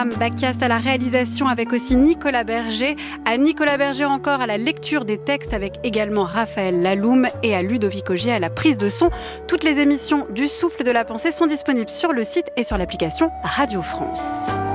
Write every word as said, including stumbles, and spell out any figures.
Bacchast à la réalisation avec aussi Nicolas Berger. À Nicolas Berger encore à la lecture des textes avec également Raphaël Laloum et à Ludovic Augier à la prise de son. Toutes les émissions du Souffle de la Pensée sont disponibles sur le site et sur l'application Radio France.